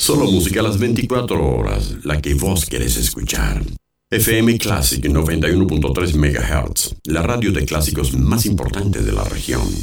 Solo música a las 24 horas, la que vos querés escuchar. FM Classic 91.3 MHz, la radio de clásicos más importante de la región.